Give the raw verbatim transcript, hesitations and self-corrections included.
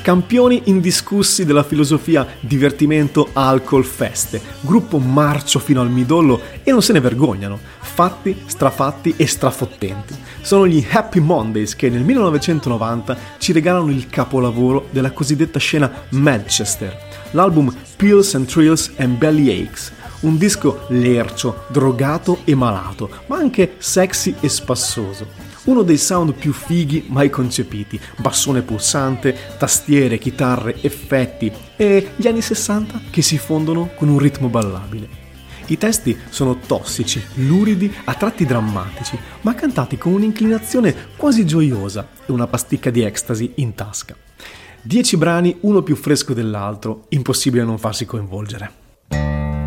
campioni indiscussi della filosofia divertimento, alcol, feste, gruppo marcio fino al midollo e non se ne vergognano, fatti, strafatti e strafottenti. Sono gli Happy Mondays che nel millenovecentonovanta ci regalano il capolavoro della cosiddetta scena Manchester, l'album Pills and Thrills and Bellyaches, un disco lercio, drogato e malato, ma anche sexy e spassoso. Uno dei sound più fighi mai concepiti, bassone pulsante, tastiere, chitarre, effetti e gli anni sessanta che si fondono con un ritmo ballabile. I testi sono tossici, luridi, a tratti drammatici, ma cantati con un'inclinazione quasi gioiosa e una pasticca di ecstasy in tasca. Dieci brani, uno più fresco dell'altro, impossibile non farsi coinvolgere.